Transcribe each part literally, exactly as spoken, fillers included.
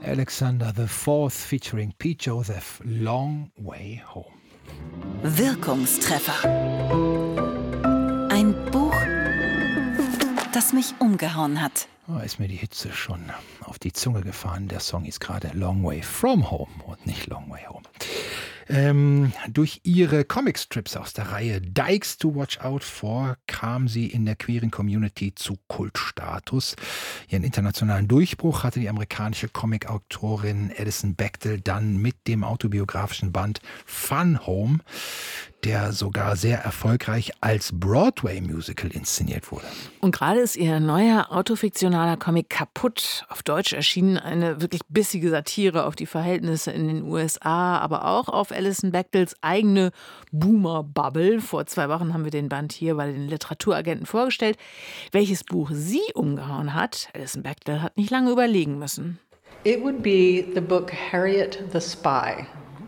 Alexander the Fourth featuring Pete Joseph, Long Way Home. Wirkungstreffer. Ein Buch, das mich umgehauen hat. Oh, ist mir die Hitze schon auf die Zunge gefahren. Der Song ist gerade Long Way From Home und nicht Long Way Home. Ähm, durch ihre Comicstrips aus der Reihe Dykes to Watch Out For kam sie in der queeren Community zu Kultstatus. Ihren internationalen Durchbruch hatte die amerikanische Comicautorin Alison Bechdel dann mit dem autobiografischen Band Fun Home, der sogar sehr erfolgreich als Broadway-Musical inszeniert wurde. Und gerade ist ihr neuer autofiktionaler Comic Kaputt auf Deutsch erschienen. Eine wirklich bissige Satire auf die Verhältnisse in den U S A, aber auch auf Alison Bechdels eigene Boomer-Bubble. Vor zwei Wochen haben wir den Band hier bei den Literaturagenten vorgestellt. Welches Buch sie umgehauen hat, Alison Bechdel hat nicht lange überlegen müssen. It would be the book Harriet the Spy.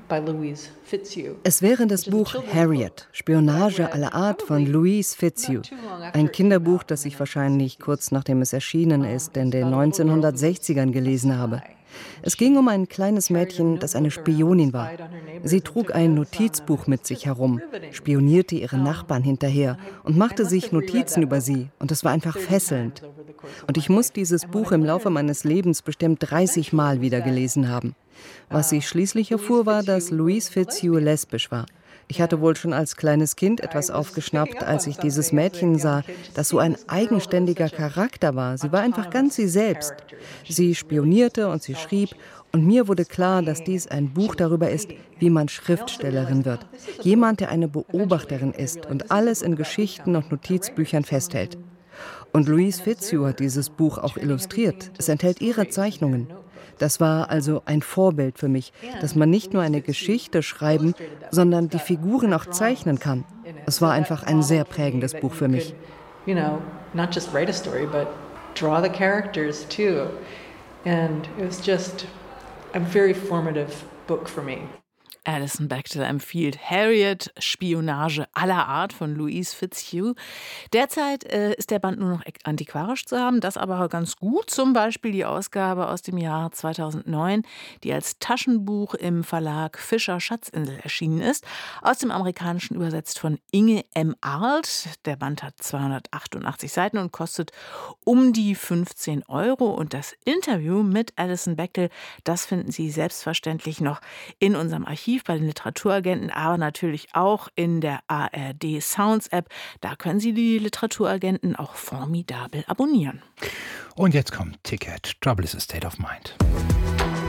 Es wäre das Buch Harriet, Spionage aller Art von Louise Fitzhugh. Ein Kinderbuch, das ich wahrscheinlich kurz nachdem es erschienen ist, in den neunzehnhundertsechzigern gelesen habe. Es ging um ein kleines Mädchen, das eine Spionin war. Sie trug ein Notizbuch mit sich herum, spionierte ihre Nachbarn hinterher und machte sich Notizen über sie. Und es war einfach fesselnd. Und ich muss dieses Buch im Laufe meines Lebens bestimmt dreißig Mal wieder gelesen haben. Was ich schließlich erfuhr, war, dass Louise Fitzhugh lesbisch war. Ich hatte wohl schon als kleines Kind etwas aufgeschnappt, als ich dieses Mädchen sah, das so ein eigenständiger Charakter war. Sie war einfach ganz sie selbst. Sie spionierte und sie schrieb. Und mir wurde klar, dass dies ein Buch darüber ist, wie man Schriftstellerin wird. Jemand, der eine Beobachterin ist und alles in Geschichten und Notizbüchern festhält. Und Louise Fitzhugh hat dieses Buch auch illustriert. Es enthält ihre Zeichnungen. Das war also ein Vorbild für mich, dass man nicht nur eine Geschichte schreiben, sondern die Figuren auch zeichnen kann. Es war einfach ein sehr prägendes Buch für mich. You know, not just write a story, but draw the characters too. And it was just a very formative book for me. Alison Bechdel empfiehlt Harriet, Spionage aller Art von Louise Fitzhugh. Derzeit äh, ist der Band nur noch antiquarisch zu haben, das aber ganz gut. Zum Beispiel die Ausgabe aus dem Jahr zweitausendneun, die als Taschenbuch im Verlag Fischer Schatzinsel erschienen ist. Aus dem Amerikanischen übersetzt von Inge M. Arlt. Der Band hat zweihundertachtundachtzig Seiten und kostet um die fünfzehn Euro. Und das Interview mit Alison Bechdel, das finden Sie selbstverständlich noch in unserem Archiv bei den Literaturagenten, aber natürlich auch in der A R D Sounds App. Da können Sie die Literaturagenten auch formidabel abonnieren. Und jetzt kommt Ticket, Trouble is a State of Mind.